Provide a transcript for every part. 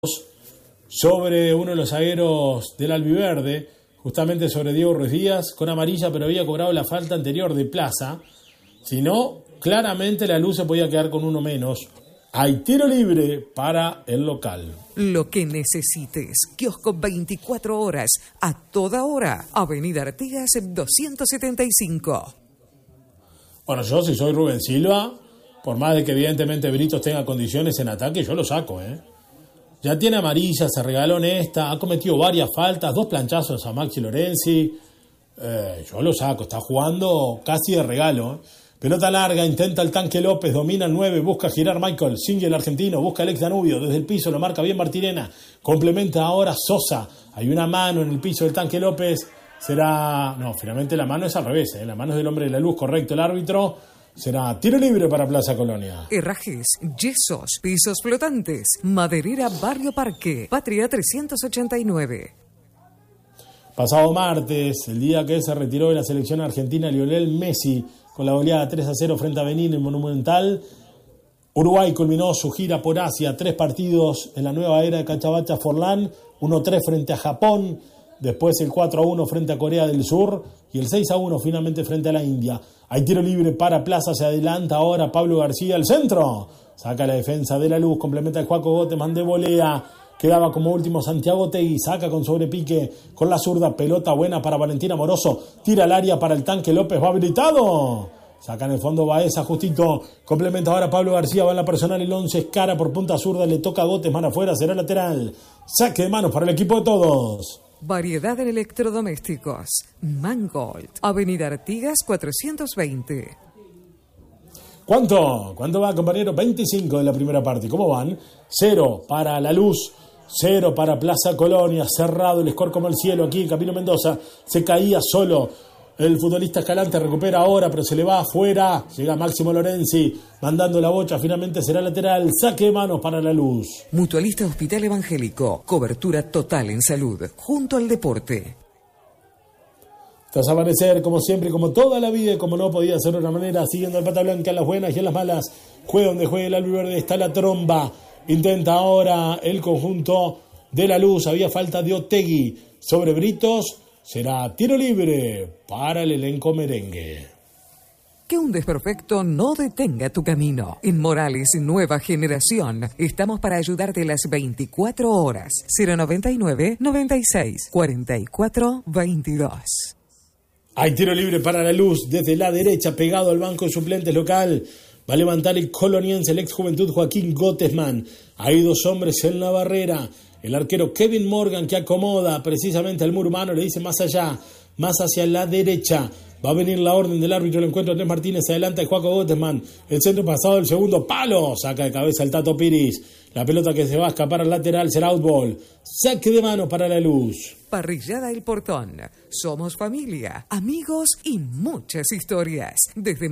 sobre uno de los zagueros del albiverde, justamente sobre Diego Ruiz Díaz, con amarilla, pero había cobrado la falta anterior de Plaza. Si no, claramente la Luz se podía quedar con uno menos. Hay tiro libre para el local. Lo que necesites. Kiosco 24 horas, a toda hora. Avenida Artigas 275. Bueno, yo si soy Rubén Silva, por más de que evidentemente Britos tenga condiciones en ataque, yo lo saco, Ya tiene amarilla, se regaló en esta, ha cometido varias faltas, 2 planchazos a Maxi Lorenzi. Yo lo saco, está jugando casi de regalo. Pelota larga, intenta el Tanque López, domina el 9, busca girar Michael, sigue el argentino, busca Alex Danubio, desde el piso lo marca bien Martirena, complementa ahora Sosa. Hay una mano en el piso del Tanque López, finalmente la mano es al revés, la mano es del hombre de la Luz, correcto el árbitro. Será tiro libre para Plaza Colonia. Herrajes, yesos, pisos flotantes, Maderera Barrio Parque, Patria 389. Pasado martes, el día que se retiró de la selección argentina Lionel Messi con la goleada 3-0 frente a Benín en Monumental, Uruguay culminó su gira por Asia, 3 partidos en la nueva era de Cachabamba Forlán, 1-3 frente a Japón, después el 4-1 frente a Corea del Sur y el 6-1 finalmente frente a la India. Hay tiro libre para Plaza, se adelanta ahora Pablo García al centro. Saca la defensa de la Luz, complementa el Juaco Goteman de volea. Quedaba como último Santiago Tegui, saca con sobrepique con la zurda, pelota buena para Valentín Amoroso. Tira al área para el Tanque López, va habilitado. Saca en el fondo Baeza justito, complementa ahora Pablo García, va en la personal el 11, cara por punta zurda, le toca a Goteman afuera, será lateral. Saque de manos para el equipo de todos. Variedad en electrodomésticos. Mangold, Avenida Artigas 420. ¿Cuánto va, compañero? 25 de la primera parte. ¿Cómo van? 0 para la Luz, 0 para Plaza Colonia. Cerrado el score como el cielo aquí en Camilo Mendoza. Se caía solo el futbolista Escalante, recupera ahora, pero se le va afuera. Llega Máximo Lorenzi, mandando la bocha. Finalmente será lateral. Saque de manos para la Luz. Mutualista Hospital Evangélico. Cobertura total en salud. Junto al deporte. Tras amanecer, como siempre, como toda la vida, como no podía ser de otra manera, siguiendo al Pata Blanca en las buenas y en las malas. Juega donde juegue el albiverde, está la tromba. Intenta ahora el conjunto de la Luz. Había falta de Otegui sobre Britos. Será tiro libre para el elenco merengue. Que un desperfecto no detenga tu camino. En Morales, nueva generación. Estamos para ayudarte las 24 horas. 099 96 44 22. Hay tiro libre para la Luz desde la derecha, pegado al banco de suplentes local. Va a levantar el coloniense, el ex Juventud Joaquín Gottesman. Hay 2 hombres en la barrera. El arquero Kevin Morgan, que acomoda precisamente al muro humano, le dice más allá, más hacia la derecha. Va a venir la orden del árbitro, el encuentro Andrés Martínez, se adelanta el Juaco Gottesman. El centro pasado del segundo palo, saca de cabeza el Tato Piris. La pelota que se va a escapar al lateral será outball. Saque de mano para la Luz. Parrillada El Portón. Somos familia, amigos y muchas historias. Desde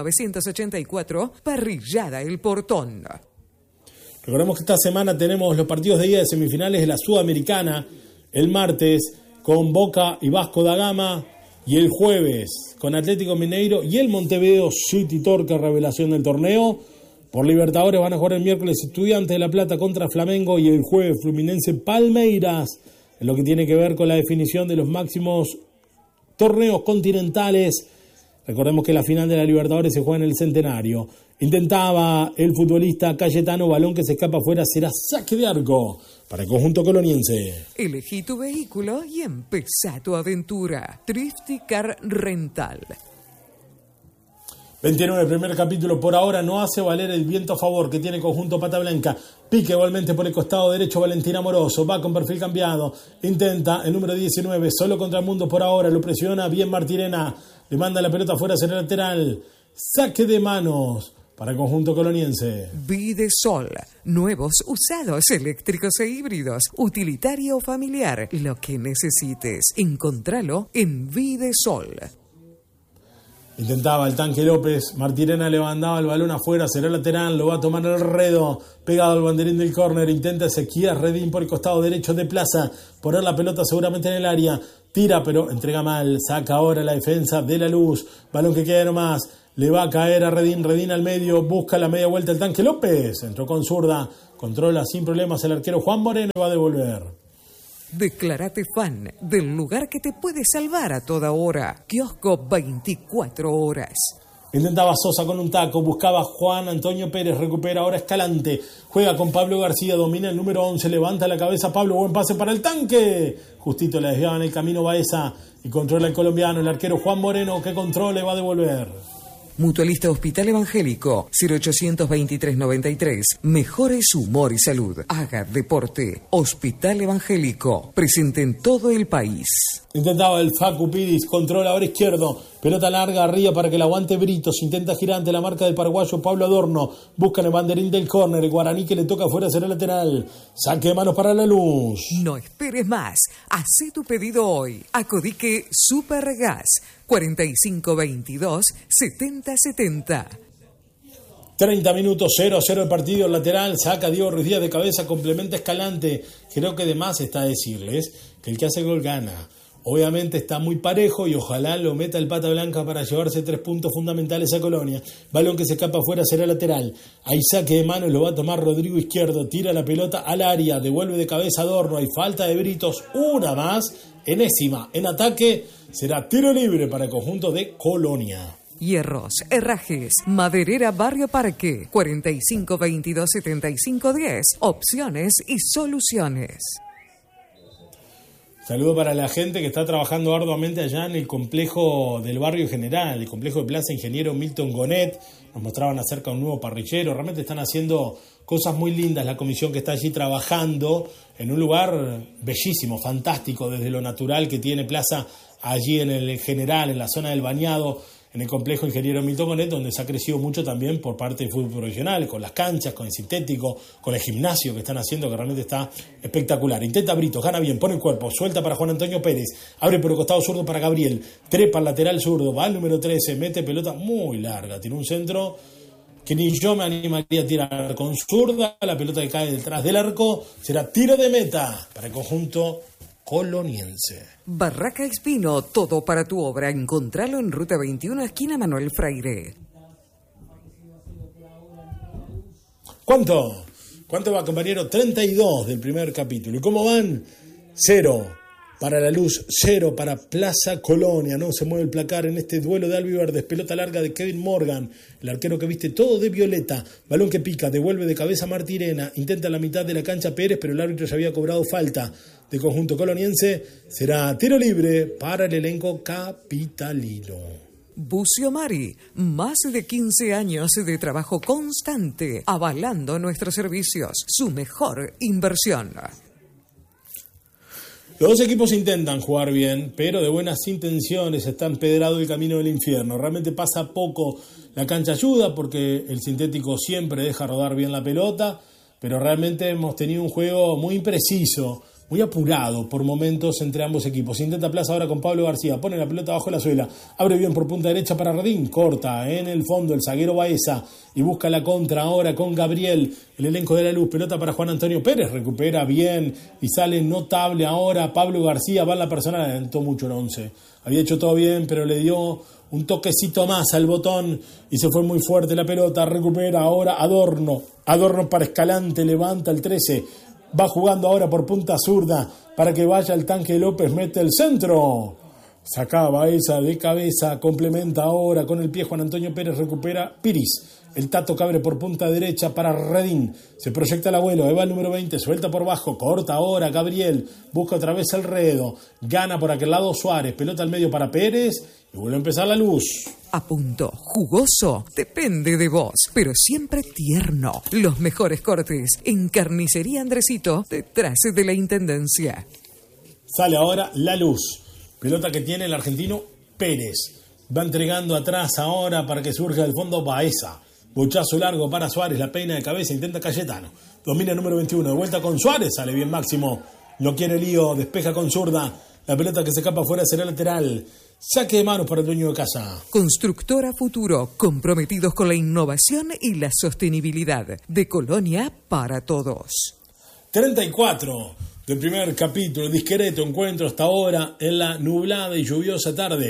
1984, Parrillada El Portón. Recordemos que esta semana tenemos los partidos de ida de semifinales de la Sudamericana. El martes con Boca y Vasco da Gama. Y el jueves con Atlético Mineiro y el Montevideo City Torque, revelación del torneo. Por Libertadores van a jugar el miércoles Estudiantes de La Plata contra Flamengo y el jueves Fluminense Palmeiras, en lo que tiene que ver con la definición de los máximos torneos continentales. Recordemos que la final de la Libertadores se juega en el Centenario. Intentaba el futbolista Cayetano, balón que se escapa afuera, será saque de arco para el conjunto coloniense. Elegí tu vehículo y empezá tu aventura. Thrifty Car Rental. 29, primer capítulo. Por ahora no hace valer el viento a favor que tiene el conjunto Pata Blanca. Pique igualmente por el costado derecho Valentín Amoroso. Va con perfil cambiado. Intenta el número 19. Solo contra el mundo por ahora. Lo presiona bien Martirena. Le manda la pelota afuera hacia el lateral. Saque de manos para el conjunto coloniense. Videsol. Nuevos, usados, eléctricos e híbridos. Utilitario o familiar. Lo que necesites. Encontralo en Videsol. Intentaba el Tanque López, Martirena le mandaba el balón afuera, será lateral, lo va a tomar el Redo, pegado al banderín del córner, intenta Ezequiel Redín por el costado derecho de Plaza, poner la pelota seguramente en el área, tira pero entrega mal, saca ahora la defensa de la Luz, balón que queda nomás, le va a caer a Redín. Redín al medio, busca la media vuelta el tanque López. Entró con zurda, controla sin problemas el arquero Juan Moreno y va a devolver. Declárate fan del lugar que te puede salvar a toda hora. Kiosco 24 horas. Intentaba Sosa con un taco, buscaba Juan Antonio Pérez, recupera ahora Escalante, juega con Pablo García, domina el número 11, levanta la cabeza Pablo, buen pase para el tanque. Justito le desviaba en el camino Baeza y controla el colombiano, el arquero Juan Moreno que controla y va a devolver. Mutualista Hospital Evangélico 0823-93. Mejore su humor y salud. Haga deporte. Hospital Evangélico. Presente en todo el país. Intentaba el Facu Piris, controla ahora izquierdo, pelota larga arriba para que la aguante Britos, intenta girar ante la marca del paraguayo Pablo Adorno, buscan el banderín del córner, el guaraní que le toca afuera será lateral, saque de manos para la luz. No esperes más, hacé tu pedido hoy, Acodique Supergas, 4522-7070. 30 minutos, 0-0 el partido, lateral, saca Diego Ruiz Díaz de cabeza, complementa Escalante, creo que de más está decirles que el que hace gol gana. Obviamente está muy parejo y ojalá lo meta el Pata Blanca para llevarse 3 puntos fundamentales a Colonia. Balón que se escapa afuera será lateral. Hay saque de mano, lo va a tomar Rodrigo Izquierdo. Tira la pelota al área, devuelve de cabeza Adorno. Hay falta de Britos, una más, enésima. En ataque será tiro libre para el conjunto de Colonia. Hierros, herrajes, Maderera Barrio Parque, 4522-7510. Opciones y soluciones. Saludo para la gente que está trabajando arduamente allá en el complejo del barrio general, el complejo de Plaza Ingeniero Milton Gonet. Nos mostraban acerca de un nuevo parrillero. Realmente están haciendo cosas muy lindas la comisión que está allí trabajando en un lugar bellísimo, fantástico, desde lo natural que tiene Plaza allí en el general, en la zona del Bañado, en el complejo Ingeniero Milton Gonet, donde se ha crecido mucho también por parte del fútbol profesional, con las canchas, con el sintético, con el gimnasio que están haciendo, que realmente está espectacular. Intenta Brito, gana bien, pone el cuerpo, suelta para Juan Antonio Pérez, abre por el costado zurdo para Gabriel, trepa al lateral zurdo, va al número 13, mete pelota muy larga, tiene un centro que ni yo me animaría a tirar con zurda, la pelota que cae detrás del arco, será tiro de meta para el conjunto coloniense. Barraca Espino, todo para tu obra. Encontralo en Ruta 21, esquina Manuel Freire. ¿Cuánto? ¿Cuánto va, compañero? 32 del primer capítulo. ¿Y cómo van? 0 para La Luz, 0 para Plaza Colonia. No se mueve el placar en este duelo de albiverdes. Pelota larga de Kevin Morgan, el arquero que viste todo de violeta. Balón que pica, devuelve de cabeza Martirena. Intenta la mitad de la cancha Pérez, pero el árbitro ya había cobrado falta del conjunto coloniense. Será tiro libre para el elenco capitalino. Bucio Mari, más de 15 años de trabajo constante, avalando nuestros servicios, su mejor inversión. Los dos equipos intentan jugar bien, pero de buenas intenciones está empedrado el camino del infierno. Realmente pasa poco, la cancha ayuda porque el sintético siempre deja rodar bien la pelota, pero realmente hemos tenido un juego muy impreciso, muy apurado por momentos entre ambos equipos. Intenta Plaza ahora con Pablo García, pone la pelota bajo la suela, abre bien por punta derecha para Redín, corta en el fondo el zaguero Baeza y busca la contra ahora con Gabriel, el elenco de La Luz, pelota para Juan Antonio Pérez, recupera bien y sale notable ahora Pablo García, va en la personal, adelantó mucho el 11, había hecho todo bien pero le dio un toquecito más al botón y se fue muy fuerte la pelota, recupera ahora Adorno para Escalante, levanta el 13, va jugando ahora por punta zurda para que vaya el tanque López, mete el centro. Sacaba esa de cabeza, complementa ahora con el pie Juan Antonio Pérez, recupera Piris. El Tato Cabre por punta derecha para Redín. Se proyecta el abuelo, ahí va el número 20, suelta por bajo, corta ahora Gabriel, busca otra vez el Redo, gana por aquel lado Suárez, pelota al medio para Pérez y vuelve a empezar La Luz. A punto, jugoso, depende de vos, pero siempre tierno. Los mejores cortes en Carnicería Andresito, detrás de la Intendencia. Sale ahora La Luz, pelota que tiene el argentino Pérez. Va entregando atrás ahora para que surja del fondo Baeza. Bochazo largo para Suárez, la peina de cabeza, intenta Cayetano. Domina el número 21, de vuelta con Suárez, sale bien Máximo. No quiere lío, despeja con zurda. La pelota que se escapa afuera será lateral. Saque de manos para el dueño de casa. Constructora Futuro, comprometidos con la innovación y la sostenibilidad. De Colonia para todos. 34 del primer capítulo, discreto encuentro hasta ahora en la nublada y lluviosa tarde.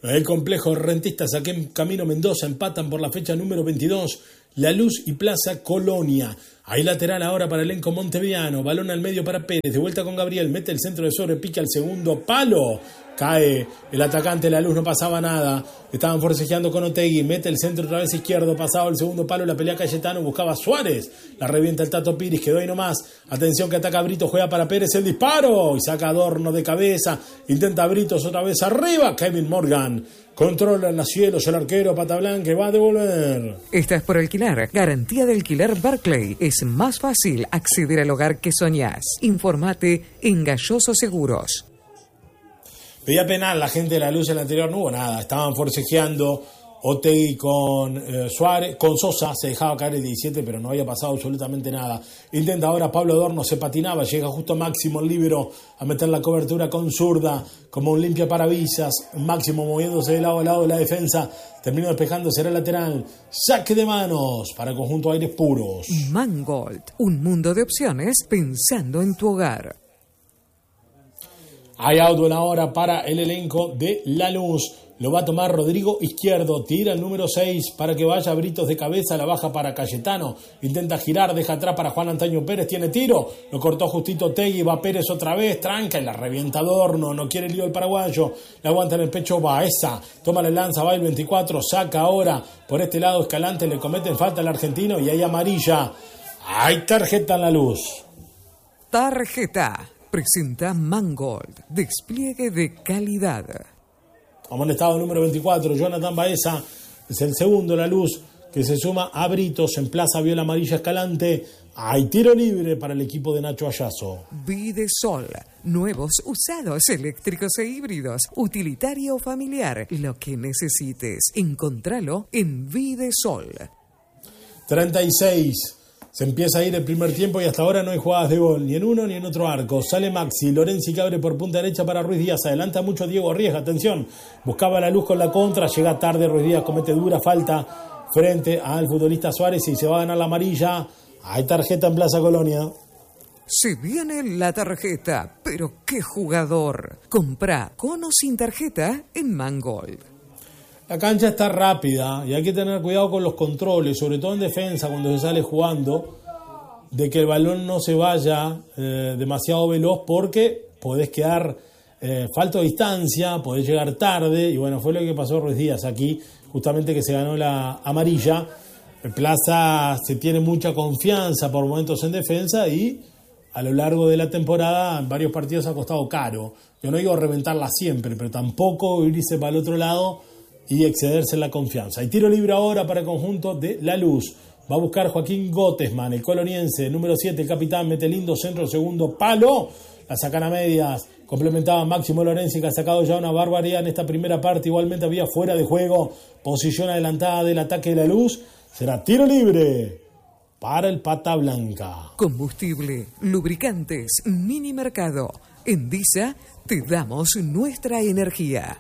El complejo Rentistas aquí en Camino Mendoza empatan por la fecha número 22. La Luz y Plaza Colonia. Hay lateral ahora para el elenco montevideano. Balón al medio para Pérez. De vuelta con Gabriel. Mete el centro de sobre. Pica al segundo palo. Cae el atacante. La Luz, no pasaba nada. Estaban forcejeando con Otegui. Mete el centro otra vez izquierdo. Pasado el segundo palo. La pelea Cayetano. Buscaba a Suárez. La revienta el Tato Piris. Quedó ahí nomás. Atención que ataca Brito. Juega para Pérez. El disparo. Y saca Adorno de cabeza. Intenta Britos otra vez arriba. Kevin Morgan. Controla en los cielos el arquero Pata Blanca, va a devolver. ¿Estás por alquilar? Garantía de alquiler Barclay. Es más fácil acceder al hogar que soñás. Informate en Galloso Seguros. Pedía penal la gente de La Luz en la anterior, no hubo nada. Estaban forcejeando Otegui con Suárez, con Sosa, se dejaba caer el 17, pero no había pasado absolutamente nada. Intenta ahora Pablo Adorno, se patinaba, llega justo Máximo el líbero a meter la cobertura con zurda, como un limpia parabrisas. Máximo moviéndose de lado a lado de la defensa, termina despejando, será lateral. Saque de manos para el conjunto Aires Puros. Mangold, un mundo de opciones pensando en tu hogar. Hay outdoor ahora para el elenco de La Luz. Lo va a tomar Rodrigo Izquierdo. Tira el número 6 para que vaya Britos de cabeza. La baja para Cayetano. Intenta girar. Deja atrás para Juan Antonio Pérez. Tiene tiro. Lo cortó justito Tegui. Va Pérez otra vez. Tranca y la revienta Adorno. No quiere lío el paraguayo. La aguanta en el pecho Baeza. Toma la lanza. Va el 24. Saca ahora. Por este lado Escalante. Le cometen falta al argentino. Y hay amarilla. Hay tarjeta en La Luz. Tarjeta. Presenta Mangold. Despliegue de calidad. Amonestado número 24, Jonathan Baeza, es el segundo La Luz, que se suma a Britos en Plaza Viola Amarilla Escalante. Hay tiro libre para el equipo de Nacho Ayazo. Videsol, nuevos, usados, eléctricos e híbridos, utilitario o familiar, lo que necesites, encontralo en Videsol. 36. Se empieza a ir el primer tiempo y hasta ahora no hay jugadas de gol, ni en uno ni en otro arco. Sale Maxi, Lorenzi que abre por punta derecha para Ruiz Díaz. Adelanta mucho Diego Riesga, atención. Buscaba La Luz con la contra, llega tarde Ruiz Díaz, comete dura falta frente al futbolista Suárez y se va a ganar la amarilla. Hay tarjeta en Plaza Colonia. Se viene la tarjeta, pero qué jugador. Compra con o sin tarjeta en Mangold. La cancha está rápida y hay que tener cuidado con los controles, sobre todo en defensa cuando se sale jugando, de que el balón no se vaya demasiado veloz porque podés quedar falto de distancia, podés llegar tarde y bueno, fue lo que pasó Ruiz Díaz aquí, justamente que se ganó la amarilla. El Plaza se tiene mucha confianza por momentos en defensa y a lo largo de la temporada en varios partidos ha costado caro. Yo no digo reventarla siempre, pero tampoco irse para el otro lado y excederse en la confianza. Hay tiro libre ahora para el conjunto de La Luz. Va a buscar Joaquín Gottesman, el coloniense, número 7, el capitán, mete lindo centro, segundo palo. La sacan a medias. Complementaba Máximo Lorenzi, que ha sacado ya una barbaridad en esta primera parte. Igualmente había fuera de juego. Posición adelantada del ataque de La Luz. Será tiro libre para el Pata Blanca. Combustible, lubricantes, mini mercado. En Disa te damos nuestra energía.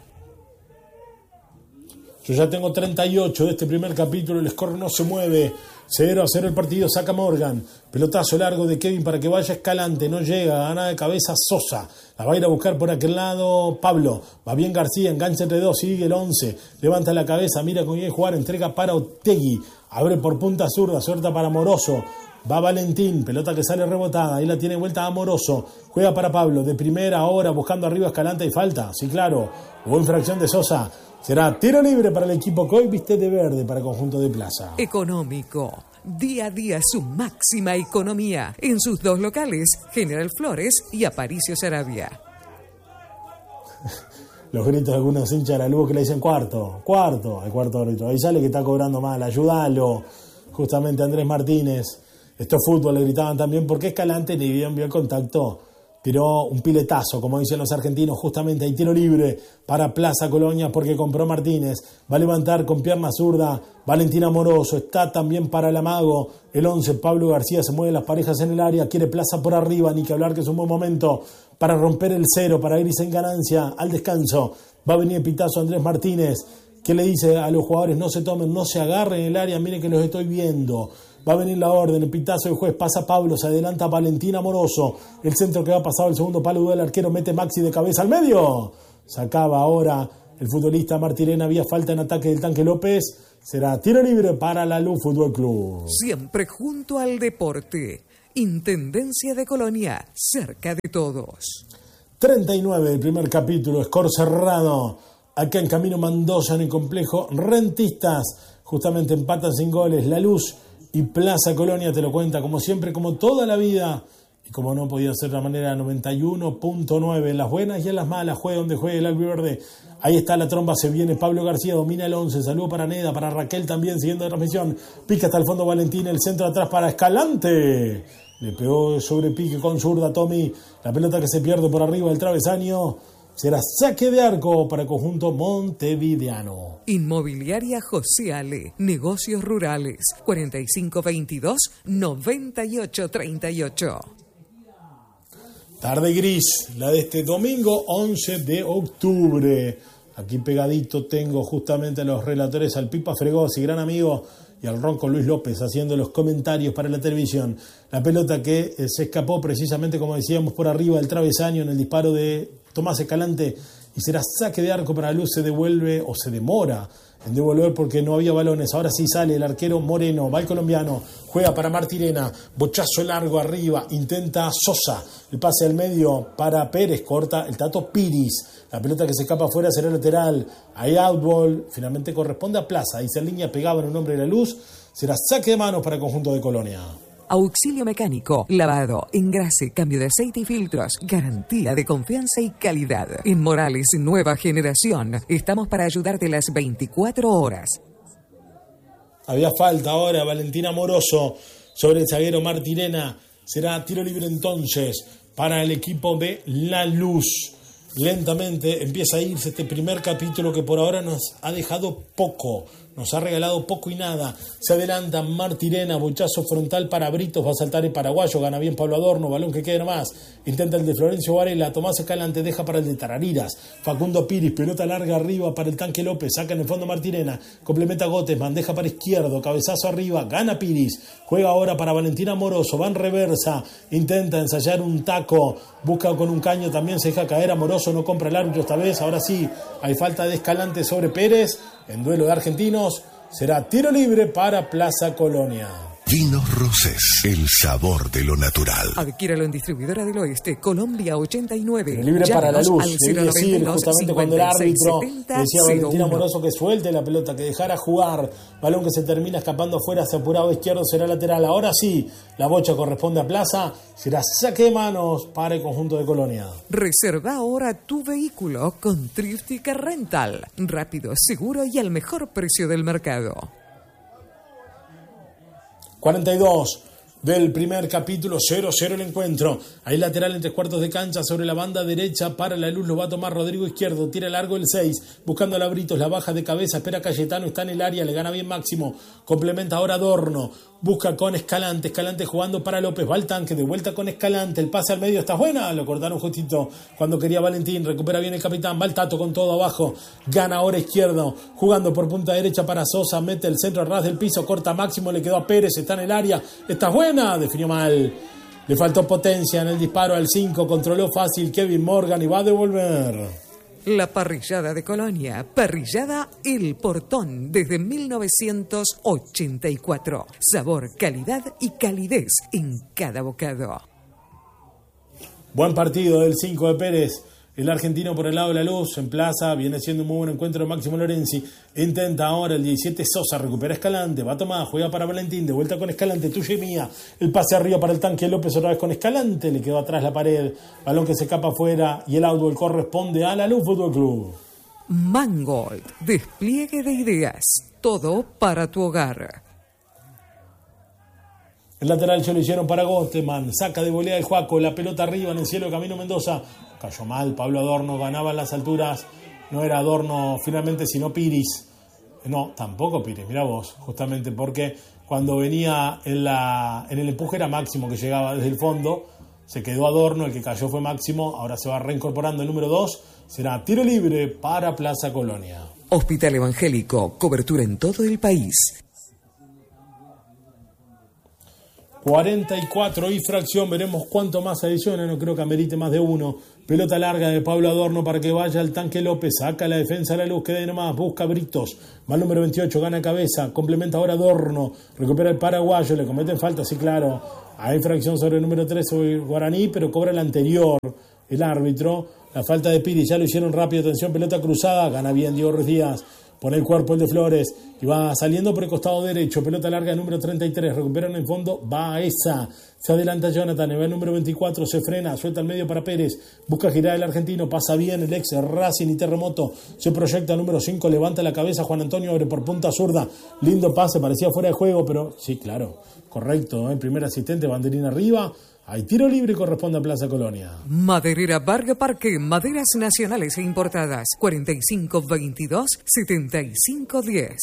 Yo ya tengo 38 de este primer capítulo, el score no se mueve, 0-0 el partido, saca Morgan, pelotazo largo de Kevin para que vaya Escalante, no llega, gana de cabeza Sosa, la va a ir a buscar por aquel lado Pablo, va bien García, engancha entre dos, sigue el 11, levanta la cabeza, mira con quién jugar, entrega para Otegui, abre por punta zurda, suelta para Moroso, va Valentín, pelota que sale rebotada, ahí la tiene vuelta Amoroso, juega para Pablo, de primera ahora, buscando arriba Escalante y falta, sí claro, hubo infracción de Sosa. Será tiro libre para el equipo que hoy viste de verde para el conjunto de Plaza. Económico. Día a día su máxima economía. En sus dos locales, General Flores y Aparicio Saravia. Los gritos de algunos hinchas de La Luz que le dicen cuarto, el cuarto árbitro. Ahí sale que está cobrando mal, ayúdalo. Justamente Andrés Martínez. Esto es fútbol, le gritaban también porque Escalante ni bien vio el contacto. Tiró un piletazo, como dicen los argentinos, justamente hay tiro libre para Plaza Colonia porque compró Martínez. Va a levantar con pierna zurda Valentín Amoroso, está también para el amago. El 11, Pablo García, se mueven las parejas en el área, quiere Plaza por arriba, ni que hablar que es un buen momento para romper el 0, para irse en ganancia al descanso. Va a venir el pitazo Andrés Martínez, que le dice a los jugadores no se tomen, no se agarren en el área, miren que los estoy viendo. Va a venir la orden, el pitazo del juez, pasa Pablo, se adelanta Valentín Amoroso, el centro que va pasado el segundo palo del arquero, mete Maxi de cabeza al medio, sacaba ahora el futbolista Martirena. Había falta en ataque del Tanque López. Será tiro libre para la Luz Fútbol Club. Siempre junto al deporte. Intendencia de Colonia, cerca de todos. 39 del primer capítulo, score cerrado. Acá en Camino Mendoza, en el complejo Rentistas. Justamente empatan sin goles La Luz y Plaza Colonia. Te lo cuenta como siempre, como toda la vida. Y como no podía ser de la manera, 91.9. En las buenas y en las malas, juegue donde juegue el albiverde. Ahí está la tromba, se viene Pablo García, domina el 11. Saludo para Neda, para Raquel también, siguiendo la transmisión. Pica hasta el fondo Valentín, el centro atrás para Escalante. Le pegó sobre pique con zurda Tommy. La pelota que se pierde por arriba del travesaño. Será saque de arco para el conjunto montevideano. Inmobiliaria José Ale. Negocios rurales. 4522-9838. Tarde gris, la de este domingo 11 de octubre. Aquí pegadito tengo justamente a los relatores, al Pipa Fregosi, gran amigo, y al Ronco Luis López haciendo los comentarios para la televisión. La pelota que se escapó precisamente, como decíamos, por arriba del travesaño en el disparo de Tomás Escalante, y será saque de arco para Luz. Se devuelve o se demora en devolver porque no había balones. Ahora sí sale el arquero Moreno, va el colombiano, juega para Martirena, bochazo largo arriba, intenta Sosa, el pase al medio para Pérez, corta el Tato Piris. La pelota que se escapa afuera será lateral, hay outball, finalmente corresponde a Plaza, ahí se línea pegado en un hombre de La Luz. Será saque de manos para el conjunto de Colonia. Auxilio mecánico, lavado, engrase, cambio de aceite y filtros, garantía de confianza y calidad. En Morales, nueva generación, estamos para ayudarte las 24 horas. Había falta ahora, Valentina Moroso sobre el zaguero Martirena. Será tiro libre entonces para el equipo de La Luz. Lentamente empieza a irse este primer capítulo que por ahora nos ha dejado poco. Nos ha regalado poco y nada. Se adelanta Martirena, bochazo frontal para Britos, va a saltar el paraguayo, gana bien Pablo Adorno, balón que queda nomás. Intenta el de Florencio Varela, Tomás Escalante deja para el de Tarariras. Facundo Piris, pelota larga arriba para el Tanque López, saca en el fondo Martirena, complementa Gottesman, deja para izquierdo, cabezazo arriba, gana Piris. Juega ahora para Valentina Moroso, va en reversa, intenta ensayar un taco, busca con un caño, también se deja caer a Moroso, no compra el árbitro esta vez. Ahora sí, hay falta de Escalante sobre Pérez. En duelo de argentinos, será tiro libre para Plaza Colonia. Vinos Rosés, el sabor de lo natural. Adquiéralo en Distribuidora del Oeste, Colombia 89. Tiro libre para La Luz. Debí decir justamente cuando el árbitro 70, decía a Valentina 01. Moroso que suelte la pelota, que dejara jugar. Balón que se termina escapando afuera, hacia apurado izquierdo, será lateral. Ahora sí, la bocha corresponde a Plaza. Será saque de manos para el conjunto de Colonia. Reserva ahora tu vehículo con Triftica Rental. Rápido, seguro y al mejor precio del mercado. 42 del primer capítulo, 0-0 el encuentro. Ahí lateral en 3/4 de cancha sobre la banda derecha para La Luz, lo va a tomar Rodrigo Izquierdo, tira largo el 6, buscando a la Britos, la baja de cabeza, espera Cayetano, está en el área, le gana bien Máximo, complementa ahora Adorno, busca con Escalante, Escalante jugando para López, va al tanque, de vuelta con Escalante, el pase al medio está buena, lo cortaron justito cuando quería Valentín, recupera bien el capitán, va el Tato con todo abajo, gana ahora Izquierdo, jugando por punta derecha para Sosa, mete el centro a ras del piso, corta Máximo, le quedó a Pérez, está en el área, está buena, definió mal, le faltó potencia en el disparo al 5, controló fácil Kevin Morgan y va a devolver. La parrillada de Colonia, parrillada El Portón, desde 1984. Sabor, calidad y calidez en cada bocado. Buen partido del 5 de Pérez, el argentino por el lado de La Luz, en Plaza, viene siendo un muy buen encuentro de Máximo Lorenzi, intenta ahora el 17 Sosa, recupera Escalante, va a tomar, juega para Valentín, de vuelta con Escalante, tuya y mía, el pase arriba para el Tanque López, otra vez con Escalante, le quedó atrás la pared, balón que se escapa afuera y el outball corresponde a La Luz Fútbol Club. Mangold, despliegue de ideas, todo para tu hogar. El lateral se lo hicieron para Gottesman, saca de volea el Juaco, la pelota arriba en el cielo de Camino Mendoza, cayó mal, Pablo Adorno ganaba en las alturas, no era Adorno finalmente sino Piris, no, tampoco Piris, mirá vos, justamente porque cuando venía en el empuje era Máximo que llegaba desde el fondo, se quedó Adorno, el que cayó fue Máximo, ahora se va reincorporando el número 2, será tiro libre para Plaza Colonia. Hospital Evangélico, cobertura en todo el país. 44 y fracción. Veremos cuánto más adiciona, no creo que amerite más de uno. Pelota larga de Pablo Adorno para que vaya al tanque López, saca la defensa a la luz, queda ahí nomás, busca Britos, va al número 28, gana cabeza, complementa ahora Adorno, recupera el paraguayo, le cometen falta, sí claro, hay fracción sobre el número 13 Guaraní, pero cobra el anterior, el árbitro, la falta de Piri, ya lo hicieron rápido, atención, pelota cruzada, gana bien Diego Ruiz Díaz, pone el cuerpo el de Flores y va saliendo por el costado derecho, pelota larga número 33, recuperan en fondo Baeza, se adelanta Jonathan, va el número 24, se frena, suelta al medio para Pérez, busca girar el argentino, pasa bien el ex Racing y Terremoto, se proyecta al número 5, levanta la cabeza Juan Antonio, abre por punta zurda, lindo pase, parecía fuera de juego, pero sí, claro, correcto, primer asistente, banderín arriba. Hay tiro libre y corresponde a Plaza Colonia. Maderera Varga Parque, maderas nacionales e importadas, 4522-7510.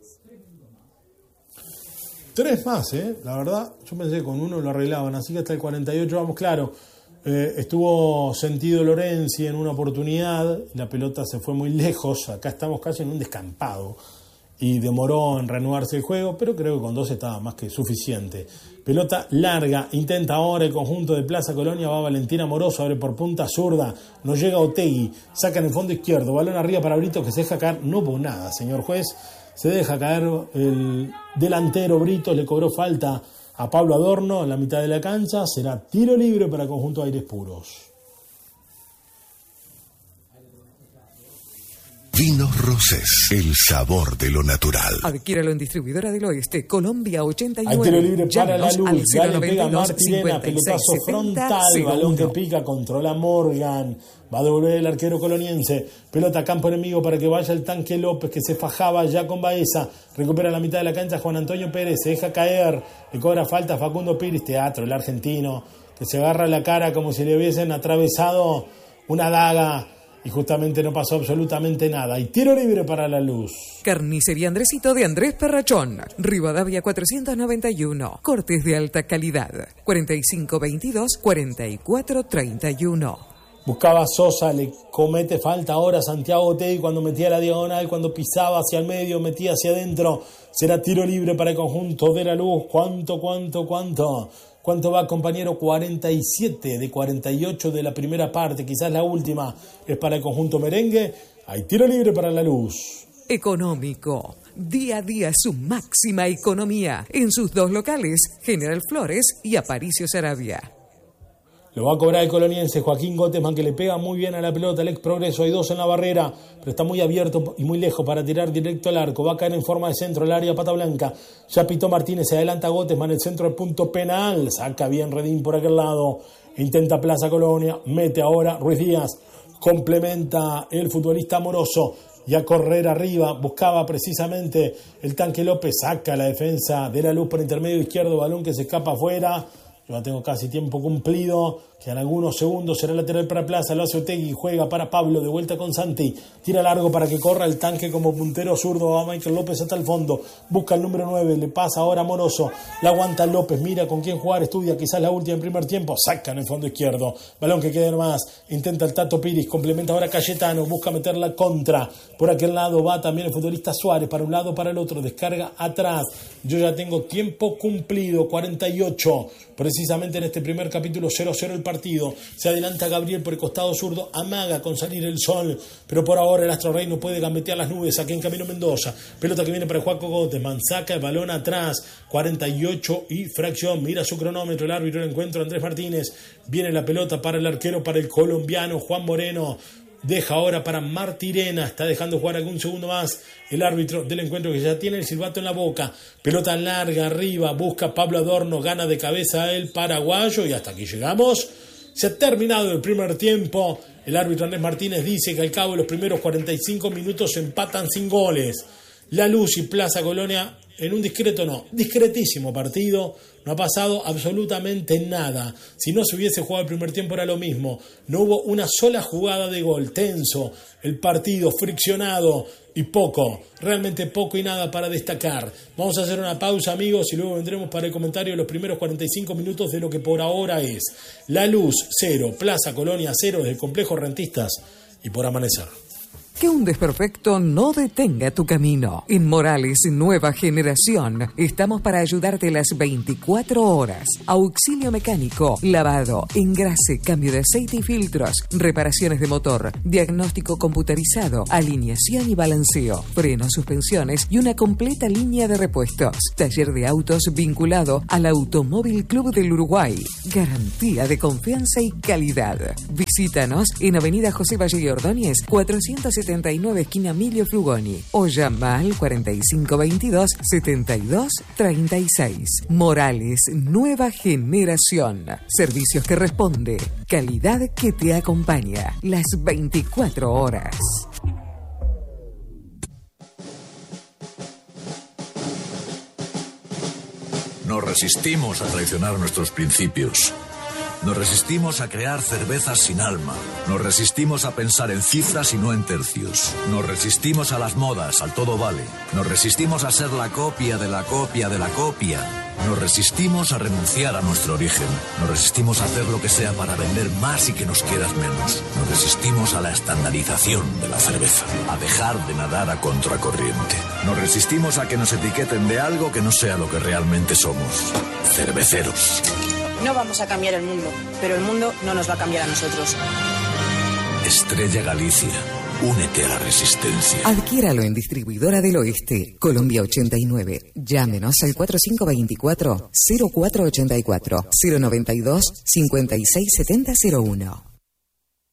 3 más, la verdad, yo pensé que con uno lo arreglaban, así que hasta el 48 vamos, claro. Estuvo sentido Lorenzi en una oportunidad, la pelota se fue muy lejos, acá estamos casi en un descampado y demoró en reanudarse el juego, pero creo que con 2 estaba más que suficiente. Pelota larga, intenta ahora el conjunto de Plaza Colonia, va Valentín Amoroso, abre por punta zurda, no llega Otegui, saca en el fondo izquierdo, balón arriba para Brito que se deja caer, no hubo nada, señor juez, se deja caer el delantero Brito, le cobró falta a Pablo Adorno en la mitad de la cancha, será tiro libre para el conjunto de Aires Puros. Vinos Rosés, el sabor de lo natural. Adquiéralo en Distribuidora del Oeste, Colombia 89. Hay tiro libre para la Llámanos luz, al ya le pega Martirena, 092 pelotazo 56 frontal, 70 balón que 01. pica, controla Morgan, va a devolver el arquero coloniense, pelota a campo enemigo para que vaya el tanque López que se fajaba ya con Baeza, recupera la mitad de la cancha Juan Antonio Pérez, se deja caer, le cobra falta Facundo Piris, teatro, el argentino, que se agarra la cara como si le hubiesen atravesado una daga. Y justamente no pasó absolutamente nada. Y tiro libre para la luz. Carnicería Andresito de Andrés Perrachón. Rivadavia 491. Cortes de alta calidad. 4522-4431. Buscaba Sosa, le comete falta ahora Santiago Otegui cuando metía la diagonal, cuando pisaba hacia el medio, metía hacia adentro. Será tiro libre para el conjunto de la luz. ¿Cuánto va, compañero? 47 de 48 de la primera parte, quizás la última es para el conjunto merengue. Hay tiro libre para la luz. Económico. Día a día su máxima economía. En sus 2 locales, General Flores y Aparicio Saravia. Lo va a cobrar el coloniense Joaquín Gottesman, que le pega muy bien a la pelota, el ex Progreso, hay 2 en la barrera, pero está muy abierto y muy lejos para tirar directo al arco, va a caer en forma de centro, el área pata blanca, ya pitó Martínez, se adelanta Gottesman, el centro del punto penal, saca bien Redín por aquel lado, intenta Plaza Colonia, mete ahora Ruiz Díaz, complementa el futbolista Amoroso, y a correr arriba, buscaba precisamente el tanque López, saca la defensa de la luz por intermedio izquierdo, balón que se escapa afuera. Yo ya tengo casi tiempo cumplido, quedan algunos segundos, será lateral para Plaza, lo hace Otegui, juega para Pablo, de vuelta con Santi, tira largo para que corra el tanque como puntero zurdo, va Michael López hasta el fondo, busca el número 9, le pasa ahora Amoroso, la aguanta López, mira con quién jugar, estudia quizás la última en primer tiempo, saca en el fondo izquierdo, balón que queda nomás, intenta el Tato Piris, complementa ahora Cayetano, busca meter la contra, por aquel lado va también el futbolista Suárez, para un lado, para el otro, descarga atrás, yo ya tengo tiempo cumplido, 48, precisamente en este primer capítulo 0-0 el partido, se adelanta Gabriel por el costado zurdo, amaga con salir el sol, pero por ahora el Astro Rey no puede gambetear las nubes, aquí en Camino Mendoza, pelota que viene para Juaco Gottesman, saca el balón atrás, 48 y fracción, mira su cronómetro, el árbitro del encuentro Andrés Martínez, viene la pelota para el arquero, para el colombiano Juan Moreno, deja ahora para Martirena, está dejando jugar algún segundo más el árbitro del encuentro que ya tiene el silbato en la boca, pelota larga arriba, busca Pablo Adorno, gana de cabeza el paraguayo y hasta aquí llegamos, se ha terminado el primer tiempo, el árbitro Andrés Martínez dice que al cabo de los primeros 45 minutos se empatan sin goles, La Luz y Plaza Colonia en un discretísimo partido, no ha pasado absolutamente nada. Si no se hubiese jugado el primer tiempo era lo mismo. No hubo una sola jugada de gol, tenso, el partido friccionado y realmente poco y nada para destacar. Vamos a hacer una pausa, amigos, y luego vendremos para el comentario de los primeros 45 minutos de lo que por ahora es La Luz 0, Plaza Colonia 0 desde el Complejo Rentistas y por Amanecer. Que un desperfecto no detenga tu camino. En Morales Nueva Generación estamos para ayudarte las 24 horas. Auxilio mecánico, lavado, engrase, cambio de aceite y filtros, reparaciones de motor, diagnóstico computarizado, alineación y balanceo, frenos, suspensiones y una completa línea de repuestos. Taller de autos vinculado al Automóvil Club del Uruguay. Garantía de confianza y calidad. Visítanos en Avenida José Valle y Ordóñez, 479 esquina Emilio Frugoni, o llama al 4522-7236. Morales Nueva Generación. Servicios que responde. Calidad que te acompaña las 24 horas. Nos resistimos a traicionar nuestros principios. Nos resistimos a crear cervezas sin alma. Nos resistimos a pensar en cifras y no en tercios. Nos resistimos a las modas, al todo vale. Nos resistimos a ser la copia de la copia de la copia. Nos resistimos a renunciar a nuestro origen. Nos resistimos a hacer lo que sea para vender más y que nos quieras menos. Nos resistimos a la estandarización de la cerveza, a dejar de nadar a contracorriente. Nos resistimos a que nos etiqueten de algo que no sea lo que realmente somos. Cerveceros. No vamos a cambiar el mundo, pero el mundo no nos va a cambiar a nosotros. Estrella Galicia, únete a la resistencia. Adquiéralo en Distribuidora del Oeste, Colombia 89. Llámenos al 4524-0484, 092-567001.